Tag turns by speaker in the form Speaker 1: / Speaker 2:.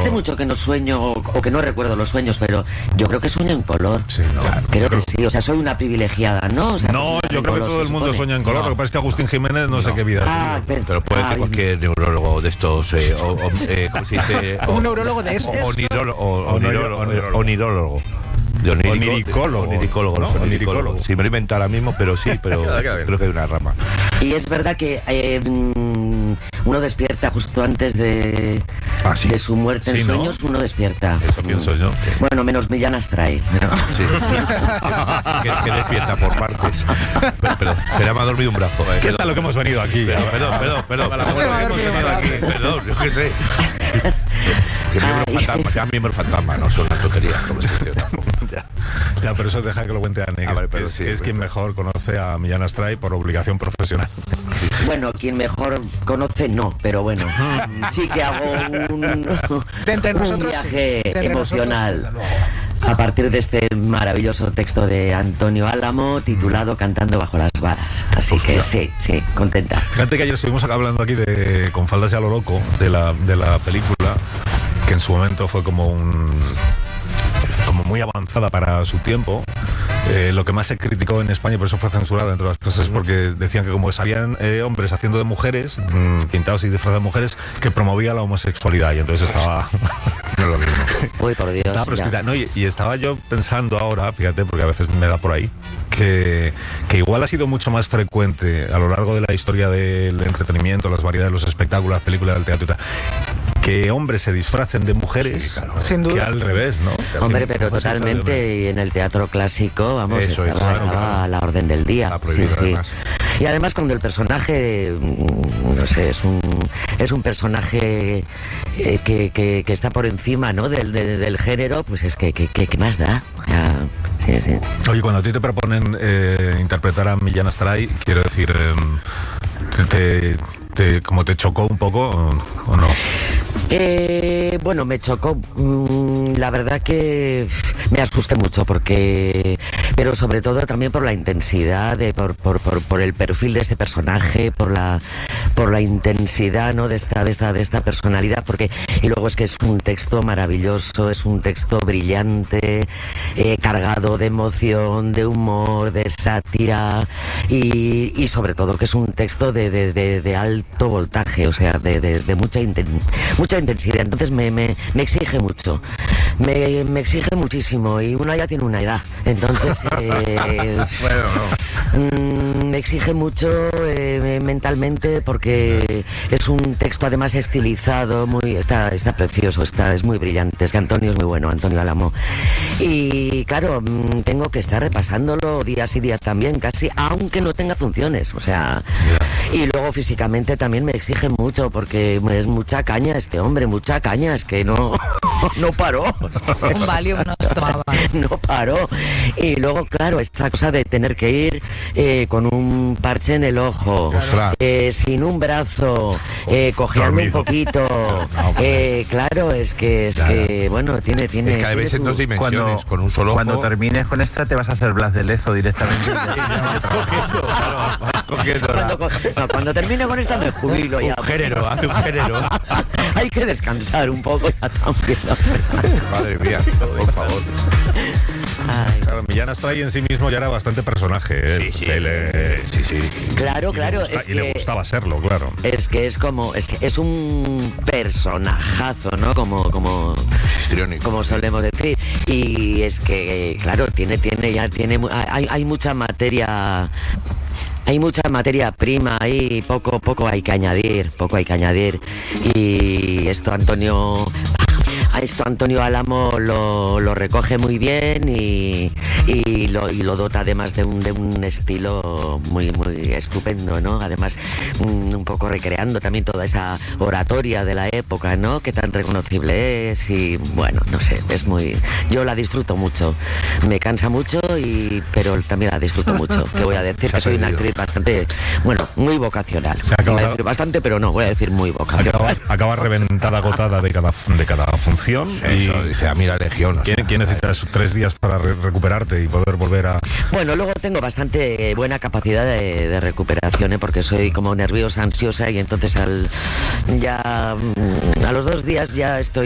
Speaker 1: hace mucho que no sueño o que no recuerdo los sueños, pero yo creo que sueño en color.
Speaker 2: Sí, no.
Speaker 1: Creo que sí, o sea, soy una privilegiada, ¿no? O sea,
Speaker 2: No, yo creo que todo el mundo sueña en color. Lo que pasa es que Agustín Jiménez no sé qué vida tiene.
Speaker 3: Te lo puede decir cualquier neurólogo de estos, ¿cómo se dice?
Speaker 4: Un neurólogo de estos.
Speaker 3: Onirólogo.
Speaker 2: Oniricólogo, ¿no?
Speaker 3: Oniricólogo. Sí, me lo he inventado ahora mismo, pero sí, pero creo que hay una rama.
Speaker 1: Y es verdad que uno despierta justo antes de su muerte en sueños, ¿no? Uno despierta.
Speaker 2: Eso pienso yo.
Speaker 1: Sí. Bueno, menos Millán Astray.
Speaker 3: Sí. que despierta por partes. Pero se le ha dormido un brazo.
Speaker 2: ¿Qué es a lo que hemos venido aquí?
Speaker 3: Perdón. Perdón, yo qué sé. Que miembro fantasma, sea miembro fantasma, no son las tonterías.
Speaker 2: Ya, pero eso deja que lo cuente Anne, que es quien mejor conoce a Millán Astray por obligación profesional.
Speaker 1: Sí. Bueno, quien mejor conoce no, pero bueno, sí que hago un viaje emocional a partir de este maravilloso texto de Antonio Álamo titulado Cantando bajo las varas. Así que sí, contenta.
Speaker 2: Fíjate que ayer estuvimos hablando aquí de Con faldas y a lo loco, de la película, que en su momento fue como muy avanzada para su tiempo. Lo que más se criticó en España, y por eso fue censurada entre las cosas, es porque decían que como salían hombres haciendo de mujeres, pintados y disfrazados de mujeres, que promovía la homosexualidad, y entonces estaba no es lo mismo.
Speaker 1: Uy, por Dios.
Speaker 2: Estaba proscrita. No, y estaba yo pensando ahora, fíjate, porque a veces me da por ahí, que igual ha sido mucho más frecuente a lo largo de la historia del entretenimiento, las variedades de los espectáculos, las películas, del teatro y tal, que hombres se disfracen de mujeres, sin duda, que al revés, ¿no?
Speaker 1: Hombre, pero totalmente, y en el teatro clásico, vamos, estaba a la orden del día. Sí. Y además cuando el personaje, no sé, es un personaje que está por encima, ¿no? del género, pues es que más da. Sí.
Speaker 2: Oye, cuando a ti te proponen interpretar a Millán Astray, quiero decir, ¿como te chocó un poco o no?
Speaker 1: Bueno, me chocó. La verdad que me asusté mucho pero sobre todo también por la intensidad, por el perfil de este personaje, por la intensidad, ¿no? de esta personalidad, y luego es que es un texto maravilloso, es un texto brillante, cargado de emoción, de humor, de sátira, y sobre todo que es un texto de alto voltaje, o sea, de mucha intensidad. Entonces me exige mucho, me exige muchísimo, y uno ya tiene una edad, entonces me exige mucho mentalmente, porque es un texto además estilizado, está precioso, es muy brillante. Es que Antonio es muy bueno, Antonio Álamo, y claro, tengo que estar repasándolo días y días también, casi, aunque no tenga funciones, o sea, y luego físicamente también me exige mucho, porque es mucha caña este hombre, mucha caña, es que no paró.
Speaker 5: Un Valium nos tomaba.
Speaker 1: No paró. Y luego, claro, esta cosa de tener que ir con un parche en el ojo, sin un brazo, cojeando un poquito. Claro, es que bueno, tiene. Es
Speaker 3: que a veces en dos dimensiones, con un solo ojo.
Speaker 6: Cuando termines con esta, te vas a hacer Blas de Lezo directamente.
Speaker 1: Cuando termine con esta me jubilo ya.
Speaker 3: Hace un género.
Speaker 1: Hay que descansar un poco ya también.
Speaker 3: Madre mía, por favor.
Speaker 2: Claro, Millán Astray en sí mismo ya era bastante personaje.
Speaker 3: Sí.
Speaker 1: Claro.
Speaker 2: Y le gustaba serlo, claro.
Speaker 1: Es que es un personajazo, ¿no? Como solemos decir. Y es que, claro, hay mucha materia. Hay mucha materia prima ahí, poco hay que añadir. Y esto Antonio Álamo lo recoge muy bien y lo dota además de un estilo muy estupendo, ¿no? Además, un poco recreando también toda esa oratoria de la época, ¿no? Que tan reconocible es, y bueno, no sé, yo la disfruto mucho. Me cansa mucho, pero también la disfruto mucho. Que voy a decir que soy una actriz bastante, muy vocacional. Voy a decir bastante, pero no, voy a decir muy vocacional.
Speaker 2: Acaba reventada, agotada de cada función.
Speaker 3: Eso, dice a mí la legión.
Speaker 2: ¿Quién necesitas 3 días para recuperarte y poder volver a...?
Speaker 1: Bueno, luego tengo bastante buena capacidad de recuperación, porque soy como nerviosa, ansiosa, y entonces a los 2 días ya estoy